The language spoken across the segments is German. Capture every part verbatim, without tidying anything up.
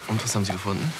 Und was haben Sie gefunden?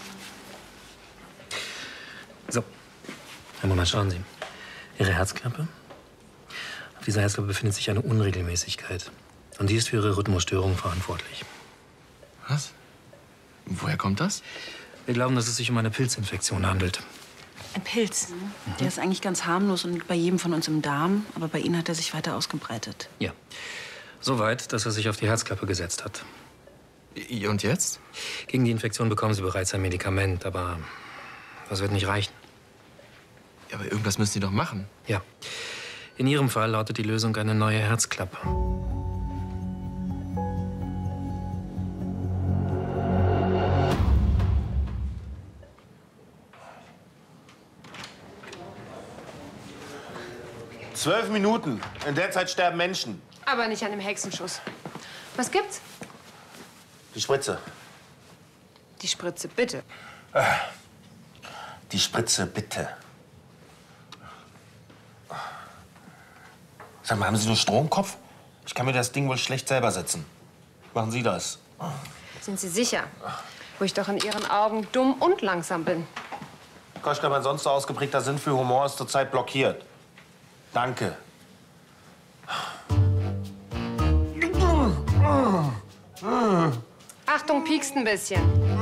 So, Herr Monat, schauen Sie. Ihre Herzklappe. Auf dieser Herzklappe befindet sich eine Unregelmäßigkeit. Und die ist für Ihre Rhythmusstörung verantwortlich. Was? Woher kommt das? Wir glauben, dass es sich um eine Pilzinfektion handelt. Ein Pilz. Mhm. Der ist eigentlich ganz harmlos und bei jedem von uns im Darm. Aber bei Ihnen hat er sich weiter ausgebreitet. Ja. So weit, dass er sich auf die Herzklappe gesetzt hat. Und jetzt? Gegen die Infektion bekommen Sie bereits ein Medikament, aber das wird nicht reichen. Ja, aber irgendwas müssen Sie doch machen. Ja. In Ihrem Fall lautet die Lösung eine neue Herzklappe. Zwölf Minuten. In der Zeit sterben Menschen. Aber nicht an dem Hexenschuss. Was gibt's? Die Spritze. Die Spritze, bitte. Die Spritze, bitte. Sag mal, haben Sie einen Stromkopf? Ich kann mir das Ding wohl schlecht selber setzen. Machen Sie das. Sind Sie sicher? Wo ich doch in Ihren Augen dumm und langsam bin. Koschka, mein sonst so ausgeprägter Sinn für Humor ist zurzeit blockiert. Danke. Achtung, piekst ein bisschen.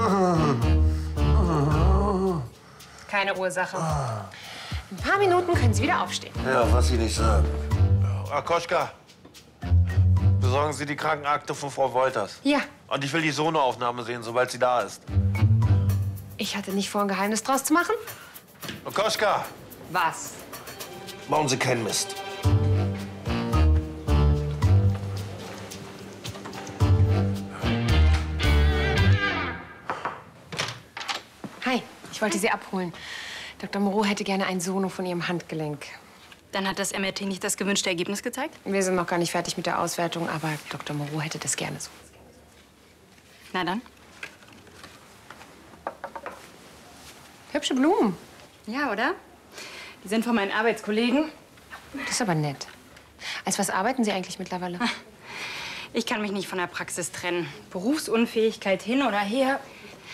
Keine Ursache. In ein paar Minuten können Sie wieder aufstehen. Ja, was Sie nicht sagen. Herr Koschka, besorgen Sie die Krankenakte von Frau Wolters. Ja. Und ich will die Sonoaufnahme sehen, sobald sie da ist. Ich hatte nicht vor, ein Geheimnis draus zu machen. Herr Koschka, Was? bauen Sie keinen Mist. Hi, ich wollte Sie abholen. Doktor Moreau hätte gerne ein Sono von Ihrem Handgelenk. Dann hat das M R T nicht das gewünschte Ergebnis gezeigt? Wir sind noch gar nicht fertig mit der Auswertung, aber Doktor Moreau hätte das gerne so. Na dann. Hübsche Blumen. Ja, oder? Die sind von meinen Arbeitskollegen. Das ist aber nett. Als was arbeiten Sie eigentlich mittlerweile? Ich kann mich nicht von der Praxis trennen. Berufsunfähigkeit hin oder her.